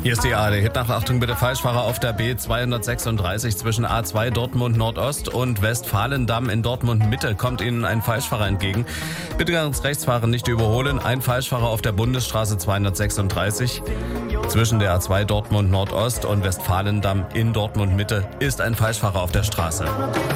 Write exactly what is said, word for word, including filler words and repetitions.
Hier ist die A R D Hitnach. Achtung bitte, Falschfahrer auf der B zweihundertsechsunddreißig zwischen A zwei Dortmund Nordost und Westfalendamm in Dortmund Mitte kommt Ihnen ein Falschfahrer entgegen. Bitte ganz rechts fahren, nicht überholen. Ein Falschfahrer auf der Bundesstraße zweihundertsechsunddreißig zwischen der A zwei Dortmund Nordost und Westfalendamm in Dortmund Mitte ist ein Falschfahrer auf der Straße.